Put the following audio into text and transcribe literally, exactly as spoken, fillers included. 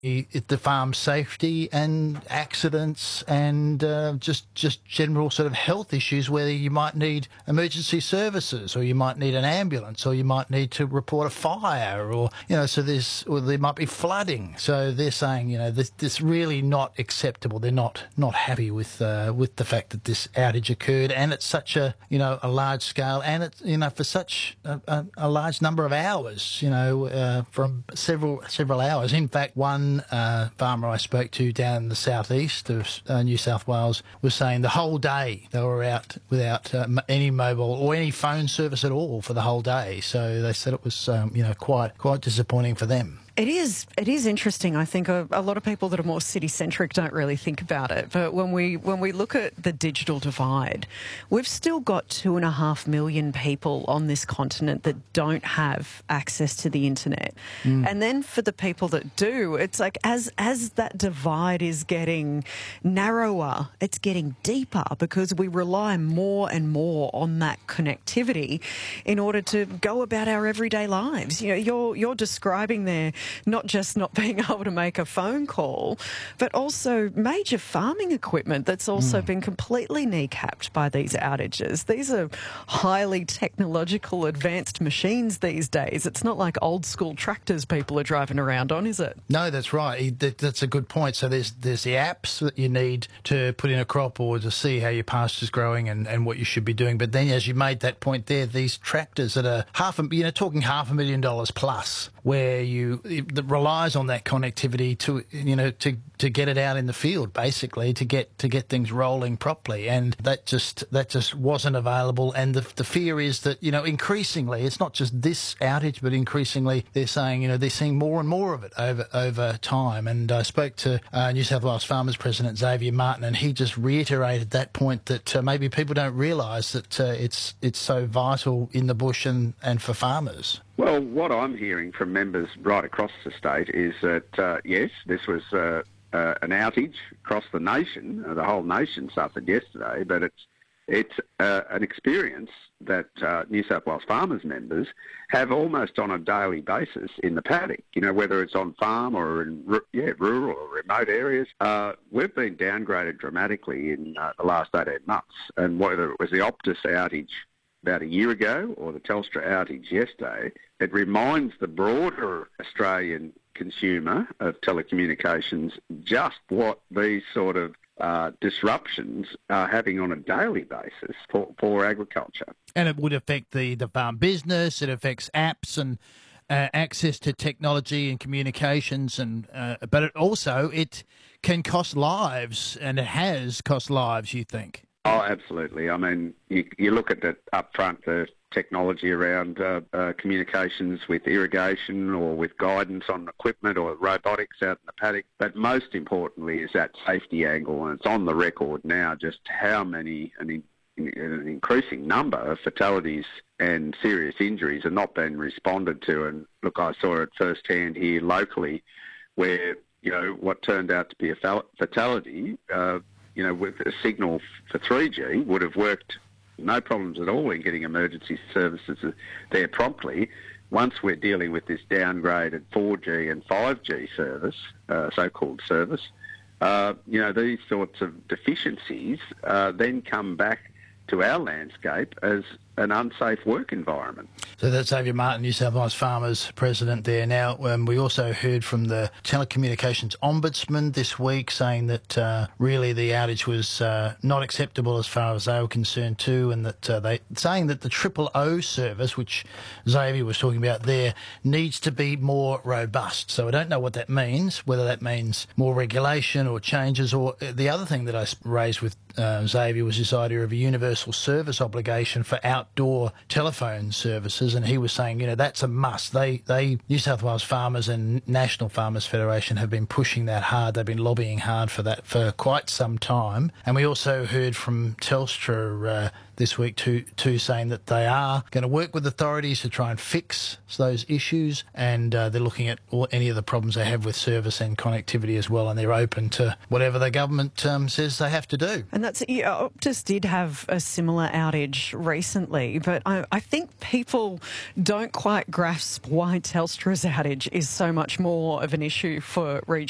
it- the farm safety and accidents and uh, just just general sort of health issues where you might need emergency services, or you might need an ambulance, or you might need to report a fire, or you know, so there's or there might be flooding. So they're saying, you know, this this really not acceptable. They're not not happy with uh, with the fact that this outage occurred, and it's such a you know a large scale, and it's you know for such a, a, a large number of hours, you know, uh, from several several hours. In fact, one uh, farmer I spoke to down in the southeast of uh, New South Wales was saying the whole day they were out without uh, m- any mobile or any phone service at all for the whole day. So they said it was um, you know quite quite disappointing for them. It is. It is interesting. I think a, a lot of people that are more city-centric don't really think about it. But when we when we look at the digital divide, we've still got two and a half million people on this continent that don't have access to the internet. Mm. And then for the people that do, it's like as as that divide is getting narrower, it's getting deeper because we rely more and more on that connectivity in order to go about our everyday lives. You know, you're you're describing there not just not being able to make a phone call, but also major farming equipment that's also mm. been completely kneecapped by these outages. These are highly technological, advanced machines these days. It's not like old school tractors people are driving around on, is it? No, that's right. That's a good point. So there's there's the apps that you need to put in a crop or to see how your pasture's growing and, and what you should be doing. But then, as you made that point there, these tractors that are half a, you know, talking half a million dollars plus, where you that relies on that connectivity to you know to to get it out in the field, basically to get to get things rolling properly, and that just that just wasn't available. And the the fear is that you know increasingly it's not just this outage, but increasingly they're saying you know they're seeing more and more of it over over time. And I spoke to uh, New South Wales Farmers President Xavier Martin, and he just reiterated that point that uh, maybe people don't realise that uh, it's it's so vital in the bush and and for farmers. Well, what I'm hearing from members right across the state is that, uh, yes, this was uh, uh, an outage across the nation. Uh, the whole nation suffered yesterday, but it's it's uh, an experience that uh, New South Wales Farmers members have almost on a daily basis in the paddock. You know, whether it's on farm or in yeah, rural or remote areas. Uh, we've been downgraded dramatically in uh, the last eighteen months, and whether it was the Optus outage about a year ago or the Telstra outage yesterday, it reminds the broader Australian consumer of telecommunications just what these sort of uh, disruptions are having on a daily basis for, for agriculture. And it would affect the, the farm business, it affects apps and uh, access to technology and communications, and uh, but it also it can cost lives, and it has cost lives, you think? Oh, absolutely. I mean, you, you look at the upfront, the technology around uh, uh, communications with irrigation or with guidance on equipment or robotics out in the paddock. But most importantly is that safety angle, and it's on the record now just how many, an, in, an increasing number of fatalities and serious injuries are not being responded to. And look, I saw it firsthand here locally where, you know, what turned out to be a fatality, uh, you know, with a signal for three G would have worked no problems at all in getting emergency services there promptly. Once we're dealing with this downgraded four G and five G service, uh, so-called service, uh, you know, these sorts of deficiencies uh, then come back to our landscape as an unsafe work environment. So that's Xavier Martin, New South Wales Farmers President there. Now, um, we also heard from the Telecommunications Ombudsman this week saying that uh, really the outage was uh, not acceptable as far as they were concerned too, and that uh, they saying that the Triple O service, which Xavier was talking about there, needs to be more robust. So I don't know what that means, whether that means more regulation or changes, or the other thing that I raised with uh, Xavier was this idea of a universal service obligation for outdoor telephone services, and he was saying, you know, that's a must. They, they, New South Wales Farmers and National Farmers Federation have been pushing that hard. They've been lobbying hard for that for quite some time. And we also heard from Telstra uh, this week too, too, saying that they are going to work with authorities to try and fix those issues, and uh, they're looking at all, any of the problems they have with service and connectivity as well, and they're open to whatever the government um, says they have to do. And that's yeah, Optus did have a similar outage recently, but I, I think people don't quite grasp why Telstra's outage is so much more of an issue for regional